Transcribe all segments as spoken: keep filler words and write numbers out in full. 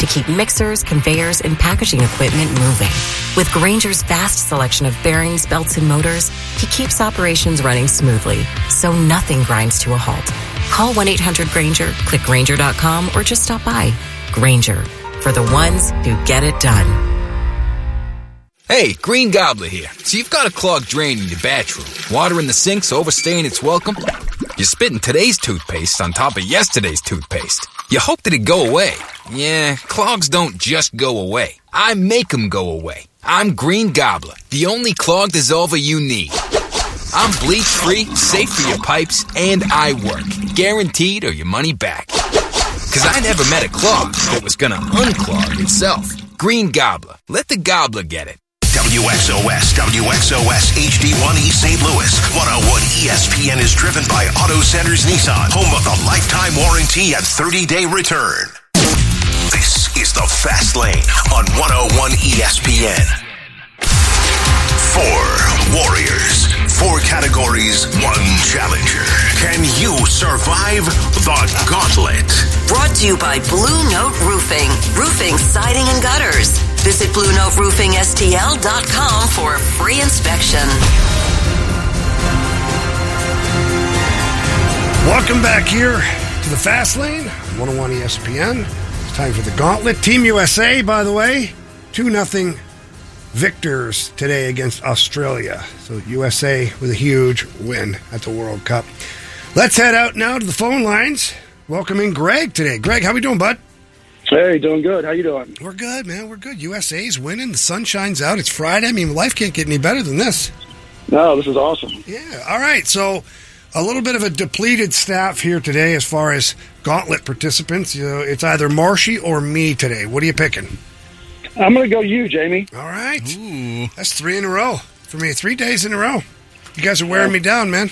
keep mixers, conveyors, and packaging equipment moving. With Grainger's vast selection of bearings, belts, and motors, he keeps operations running smoothly, so nothing grinds to a halt. Call one eight hundred Grainger, click Grainger dot com, or just stop by. Grainger, for the ones who get it done. Hey, Green Gobbler here. So you've got a clogged drain in your bathroom. Water in the sink's overstaying its welcome. You're spitting today's toothpaste on top of yesterday's toothpaste. You hope that it go away. Yeah, clogs don't just go away. I make them go away. I'm Green Gobbler, the only clog dissolver you need. I'm bleach-free, safe for your pipes, and I work. Guaranteed or your money back. Because I never met a clog that was going to unclog itself. Green Gobbler. Let the gobbler get it. W X O S, W X O S, H D one E Saint Louis. one oh one E S P N is driven by Auto Centers Nissan, home of the lifetime warranty and thirty-day return. This is the Fast Lane on one oh one E S P N. Four warriors, four categories, one challenger. Can you survive the gauntlet? Brought to you by Blue Note Roofing. Roofing, siding, and gutters. Visit blue note roofing s t l dot com for a free inspection. Welcome back here to the Fast Lane, one oh one E S P N. It's time for the Gauntlet. Team U S A, by the way, two nothing victors today against Australia. So U S A with a huge win at the World Cup. Let's head out now to the phone lines. Welcoming Greg today. Greg, how we doing, bud? Hey, doing good. How you doing? We're good, man. We're good. U S A's winning. The sun shines out. It's Friday. I mean, life can't get any better than this. No, this is awesome. Yeah. All right. So a little bit of a depleted staff here today as far as Gauntlet participants. You know, it's either Marshy or me today. What are you picking? I'm going to go you, Jamie. All right. Ooh. That's three in a row for me. Three days in a row. You guys are wearing me down, man.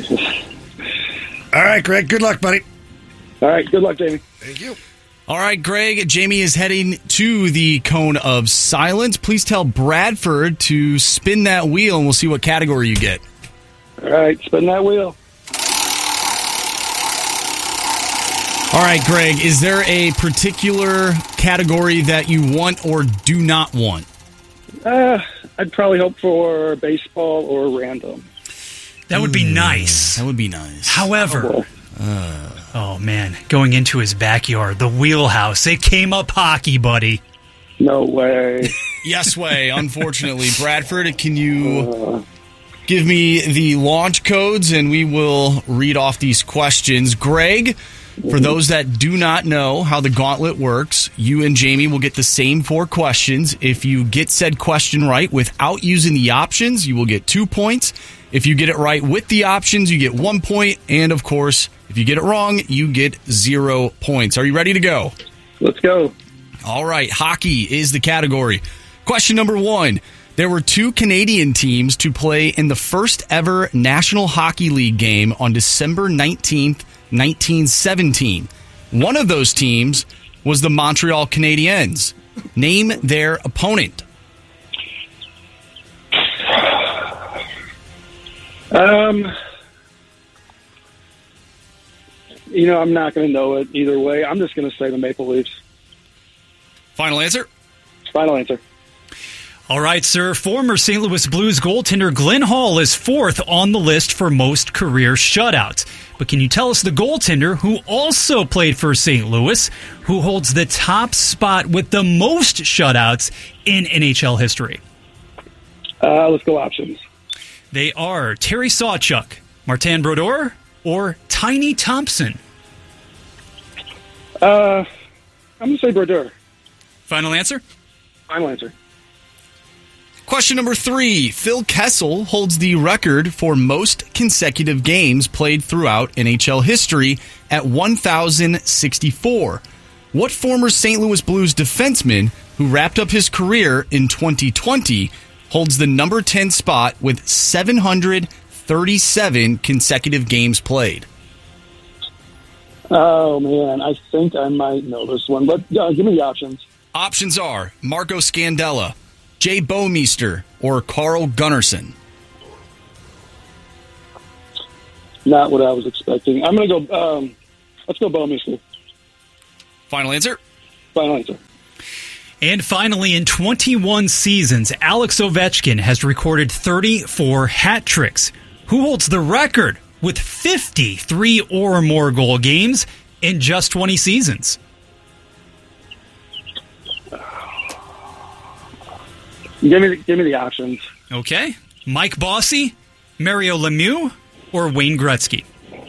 All right, Greg. Good luck, buddy. All right. Good luck, Jamie. Thank you. All right, Greg, Jamie is heading to the Cone of Silence. Please tell Bradford to spin that wheel, and we'll see what category you get. All right, spin that wheel. All right, Greg, is there a particular category that you want or do not want? Uh, I'd probably hope for baseball or random. That would be nice. That would be nice. However... Uh, oh, man. Going into his backyard, the wheelhouse. It came up hockey, buddy. No way. Yes way, unfortunately. Bradford, can you uh, give me the launch codes and we will read off these questions. Greg, for those that do not know how the gauntlet works, you and Jamie will get the same four questions. If you get said question right without using the options, you will get two points. If you get it right with the options, you get one point. And, of course, if you get it wrong, you get zero points. Are you ready to go? Let's go. All right. Hockey is the category. Question number one. There were two Canadian teams to play in the first ever National Hockey League game on December nineteenth, nineteen seventeen. One of those teams was the Montreal Canadiens. Name their opponent. Um, you know, I'm not going to know it either way. I'm just going to say the Maple Leafs. Final answer? Final answer. All right, sir. Former Saint Louis Blues goaltender Glenn Hall is fourth on the list for most career shutouts. But can you tell us the goaltender who also played for Saint Louis, who holds the top spot with the most shutouts in N H L history? Uh, let's go options. They are Terry Sawchuk, Martin Brodeur, or Tiny Thompson. Uh, I'm going to say Brodeur. Final answer? Final answer. Question number three. Phil Kessel holds the record for most consecutive games played throughout N H L history at one thousand sixty-four. What former Saint Louis Blues defenseman who wrapped up his career in twenty twenty holds the number ten spot with seven hundred thirty-seven consecutive games played? Oh, man. I think I might know this one, but uh, give me the options. Options are Marco Scandella, Jay Bouwmeester, or Carl Gunnarsson. Not what I was expecting. I'm going to go, um, let's go Bouwmeester. Final answer? Final answer. And finally, in twenty-one seasons, Alex Ovechkin has recorded thirty-four hat tricks. Who holds the record with fifty-three or more goal games in just twenty seasons? Give me, the, give me the options. Okay. Mike Bossy, Mario Lemieux, or Wayne Gretzky?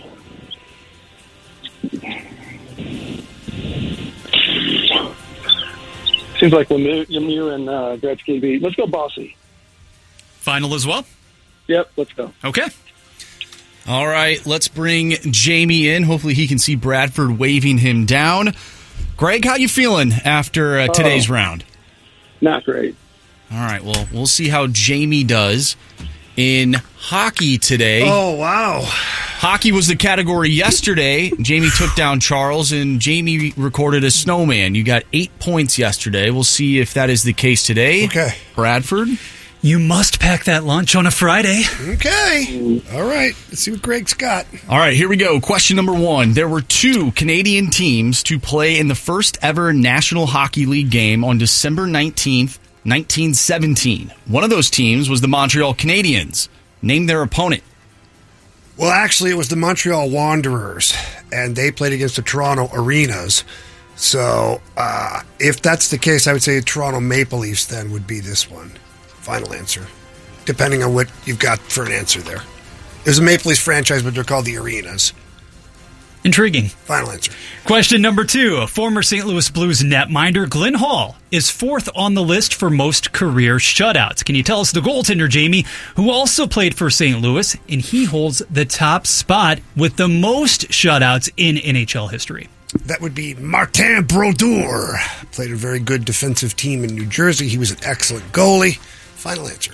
Seems like Lemieux, Lemieux and uh, Gretzky be. Let's go Bossy. Final as well? Yep, let's go. Okay. All right, let's bring Jamie in. Hopefully he can see Bradford waving him down. Greg, how you feeling after uh, today's oh, round? Not great. All right, well, we'll see how Jamie does in hockey today. Oh, wow. Hockey was the category yesterday. Jamie took down Charles, and Jamie recorded a snowman. You got eight points yesterday. We'll see if that is the case today. Okay. Bradford? You must pack that lunch on a Friday. Okay. All right. Let's see what Greg's got. All right, here we go. Question number one. There were two Canadian teams to play in the first ever National Hockey League game on December nineteenth, nineteen seventeen. One of those teams was the Montreal Canadiens. Name their opponent. Well, actually, it was the Montreal Wanderers, and they played against the Toronto Arenas. So, uh, if that's the case, I would say Toronto Maple Leafs then would be this one. Final answer, depending on what you've got for an answer there. There's a Maple Leafs franchise, but they're called the Arenas. Intriguing. Final answer. Question number two. Former Saint Louis Blues netminder Glenn Hall is fourth on the list for most career shutouts. Can you tell us the goaltender, Jamie, who also played for Saint Louis, and he holds the top spot with the most shutouts in N H L history? That would be Martin Brodeur. Played a very good defensive team in New Jersey. He was an excellent goalie. Final answer.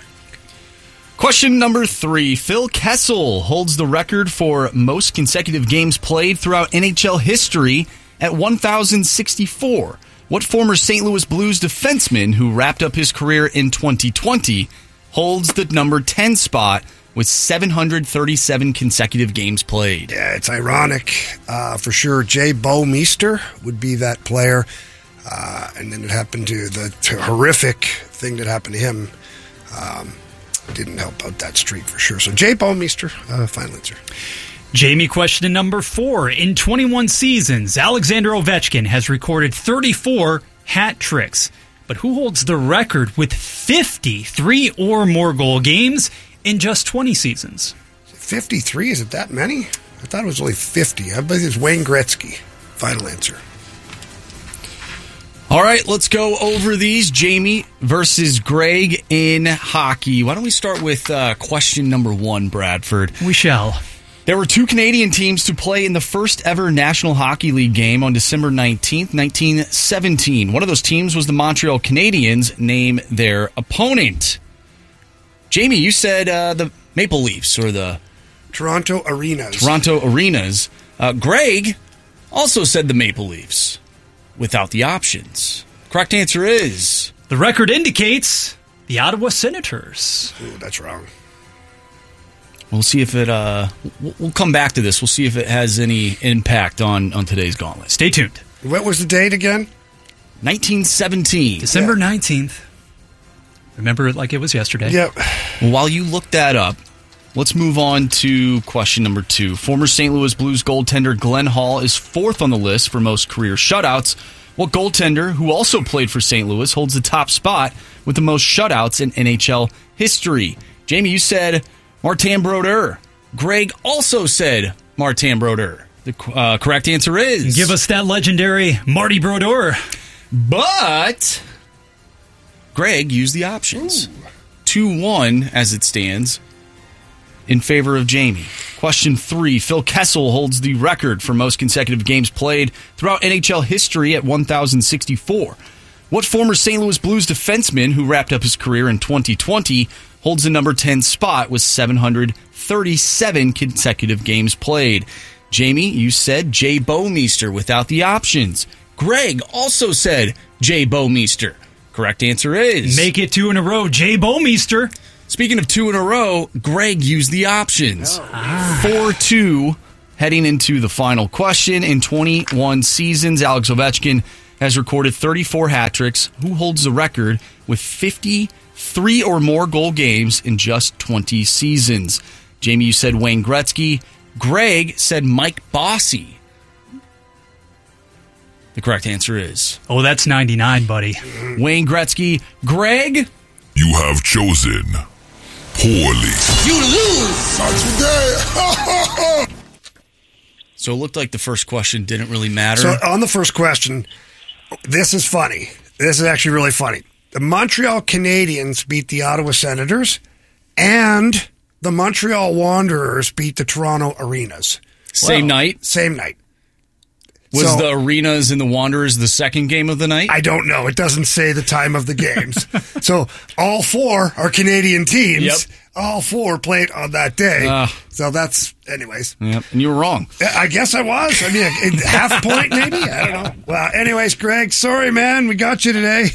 Question number three. Phil Kessel holds the record for most consecutive games played throughout N H L history at one thousand sixty-four. What former Saint Louis Blues defenseman who wrapped up his career in twenty twenty holds the number ten spot with seven hundred thirty-seven consecutive games played? Yeah, it's ironic. Uh, for sure, Jay Bouwmeester would be that player. Uh, and then it happened to the to horrific thing that happened to him. Um, didn't help out that streak for sure. So Jay Bouwmeester, uh, final answer. Jamie, question number four. In twenty-one seasons, Alexander Ovechkin has recorded thirty-four hat tricks. But who holds the record with fifty-three or more goal games in just twenty seasons? fifty-three? Is it that many? I thought it was only fifty. I believe it's Wayne Gretzky. Final answer. All right, let's go over these. Jamie versus Greg in hockey. Why don't we start with uh, question number one, Bradford? We shall. There were two Canadian teams to play in the first ever National Hockey League game on December nineteenth, nineteen seventeen. One of those teams was the Montreal Canadiens. Name their opponent. Jamie, you said uh, the Maple Leafs or the Toronto Arenas. Toronto Arenas. Uh, Greg also said the Maple Leafs without the options. Correct answer is... The record indicates the Ottawa Senators. Ooh, that's wrong. We'll see if it... Uh, we'll come back to this. We'll see if it has any impact on, on today's gauntlet. Stay tuned. What was the date again? nineteen seventeen. December Yeah. nineteenth. Remember it like it was yesterday. Yep. Well, while you look that up, let's move on to question number two. Former Saint Louis Blues goaltender Glenn Hall is fourth on the list for most career shutouts. What goaltender, who also played for Saint Louis, holds the top spot with the most shutouts in N H L history? Jamie, you said Martin Brodeur. Greg also said Martin Brodeur. The uh, correct answer is... Give us that legendary Marty Brodeur. But Greg used the options. two one as it stands in favor of Jamie. Question three. Phil Kessel holds the record for most consecutive games played throughout N H L history at one thousand sixty-four. What former Saint Louis Blues defenseman who wrapped up his career in twenty twenty holds the number ten spot with seven hundred thirty-seven consecutive games played? Jamie, you said Jay Bouwmeester without the options. Greg also said Jay Bouwmeester. Correct answer is... Make it two in a row, Jay Bouwmeester. Speaking of two in a row, Greg used the options. Ah. four two heading into the final question. In twenty-one seasons, Alex Ovechkin has recorded thirty-four hat tricks. Who holds the record with fifty-three or more goal games in just twenty seasons? Jamie, you said Wayne Gretzky. Greg said Mike Bossy. The correct answer is... Oh, that's ninety-nine, buddy. Wayne Gretzky. Greg? You have chosen poorly. You lose! Not today! So it looked like the first question didn't really matter. So on the first question, this is funny. This is actually really funny. The Montreal Canadiens beat the Ottawa Senators, and the Montreal Wanderers beat the Toronto Arenas. Same well, night? Same night. Was so, the Arenas and the Wanderers the second game of the night? I don't know. It doesn't say the time of the games. So all four are Canadian teams. Yep. All four played on that day. Uh, so that's, anyways. Yep, and you were wrong. I guess I was. I mean, a half point maybe? I don't know. Well, anyways, Greg, sorry, man. We got you today.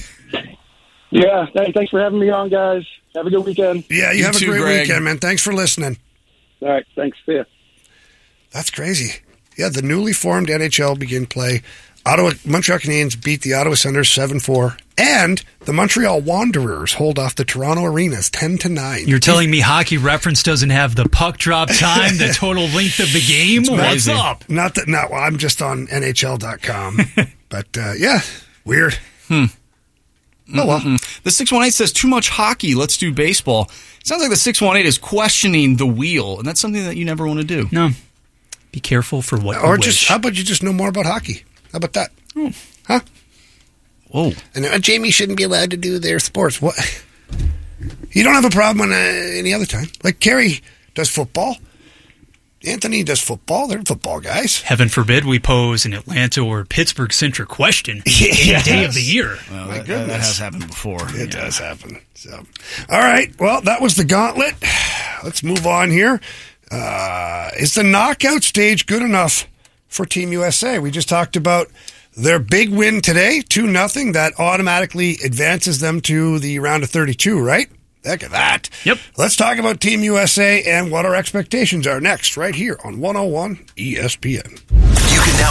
Yeah, thanks for having me on, guys. Have a good weekend. Yeah, you, you have too, a great Greg. weekend, man. Thanks for listening. All right, thanks. See ya. That's crazy. Yeah, the newly formed N H L begin play. Ottawa Montreal Canadiens beat the Ottawa Senators seven four, and the Montreal Wanderers hold off the Toronto Arenas ten to nine. You're telling me Hockey Reference doesn't have the puck drop time, the total length of the game? What's up? Not that. Not. Well, I'm just on N H L dot com. But uh, yeah, weird. Hmm. Oh well. Mm-mm. The six one eight says too much hockey. Let's do baseball. It sounds like the six one eight is questioning the wheel, and that's something that you never want to do. No. Be careful for what Or you just wish. how about you just know more about hockey? How about that? Oh. Huh? Whoa. And uh, Jamie shouldn't be allowed to do their sports. What? You don't have a problem on uh, any other time. Like Kerry does football. Anthony does football. They're football guys. Heaven forbid we pose an Atlanta or Pittsburgh-centric question Yes. any day of the year. Well, My that, goodness. that has happened before. It does happen. So, all right. Well, that was the gauntlet. Let's move on here. Uh, is the knockout stage good enough for Team U S A? We just talked about their big win today, two nothing. That automatically advances them to the round of thirty-two, right? Heck of that. Yep. Let's talk about Team U S A and what our expectations are next, right here on one oh one E S P N. You can now